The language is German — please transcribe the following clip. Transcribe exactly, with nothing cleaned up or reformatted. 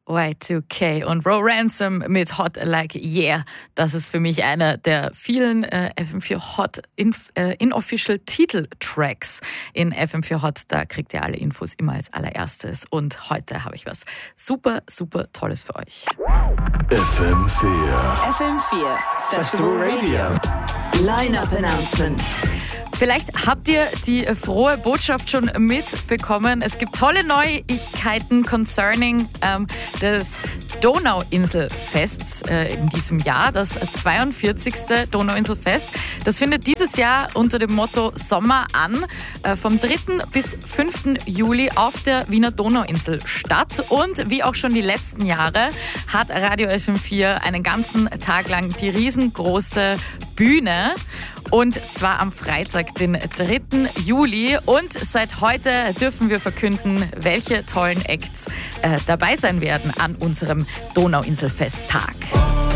Y zwei K und Ro Ransom mit Hot Like Yeah. Das ist für mich einer der vielen äh, F M vier Hot in, äh, Inofficial Titeltracks in F M vier Hot. Da kriegt ihr alle Infos immer als allererstes. Und heute habe ich was super, super Tolles für euch. F M vier. F M vier Festival Radio. Line-Up Announcement. Vielleicht habt ihr die frohe Botschaft schon mitbekommen. Es gibt tolle Neuigkeiten concerning ähm, das Donauinselfest äh, in diesem Jahr, das zweiundvierzigste Donauinselfest. Das findet dieses Jahr unter dem Motto Sommer an, äh, vom dritten bis fünften Juli auf der Wiener Donauinsel statt. Und wie auch schon die letzten Jahre hat Radio F M vier einen ganzen Tag lang die riesengroße Bühne. Und zwar am Freitag, den dritten Juli. Und seit heute dürfen wir verkünden, welche tollen Acts äh, dabei sein werden an unserem Donauinselfesttag.